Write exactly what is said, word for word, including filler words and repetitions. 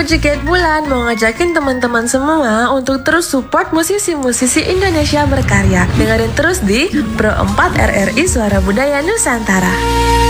Aku juga Bulan mau ngajakin teman-teman semua untuk terus support musisi-musisi Indonesia berkarya. Dengerin terus di Pro empat R R I Suara Budaya Nusantara.